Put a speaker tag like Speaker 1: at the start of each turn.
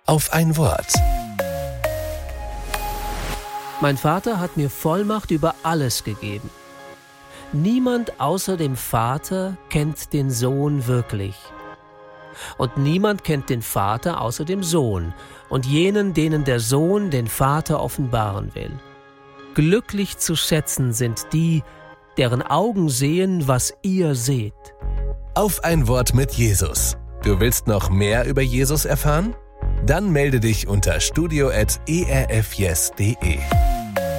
Speaker 1: auf ein Wort.
Speaker 2: Mein Vater hat mir Vollmacht über alles gegeben. Niemand außer dem Vater kennt den Sohn wirklich. Und niemand kennt den Vater außer dem Sohn und jenen, denen der Sohn den Vater offenbaren will. Glücklich zu schätzen sind die, deren Augen sehen, was ihr seht.
Speaker 1: Auf ein Wort mit Jesus. Du willst noch mehr über Jesus erfahren? Dann melde dich unter studio@erfyes.de.